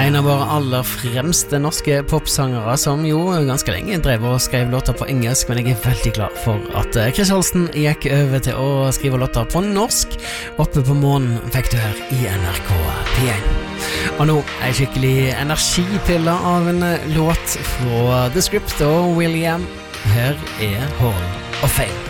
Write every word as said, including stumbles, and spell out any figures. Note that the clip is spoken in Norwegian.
En av våre aller fremste norske popsangere som jo ganske lenge drev og skrev låter på engelsk, men jeg er veldig glad for at Chris Holsten gikk over til å skrive låter på norsk. Oppe på månen fikk du her i N R K P én. Og nå er jeg skikkelig energipille av en låt fra The Script og William. Her er Hall of Fame.